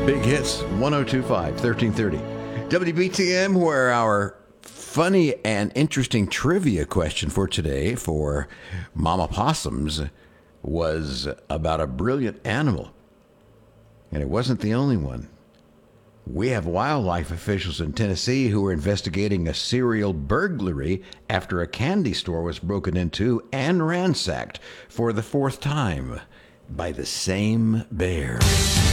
Big Hits, 1025, 1330. WBTM, where our funny and interesting trivia question for today for Mama Possums was about a brilliant animal. And it wasn't the only one. We have wildlife officials in Tennessee who are investigating a serial burglary after a candy store was broken into and ransacked for the fourth time by the same bear.